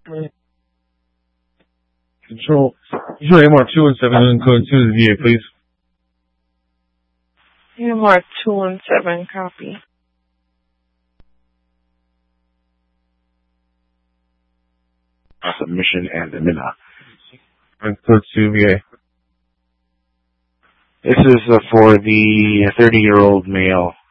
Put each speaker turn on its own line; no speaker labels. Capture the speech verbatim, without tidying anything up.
Control. Control A M R two one seven, code two to the V A, please.
A M R two one seven, copy.
Submission and the Mina.
Code two V A.
This is uh, for the thirty-year-old male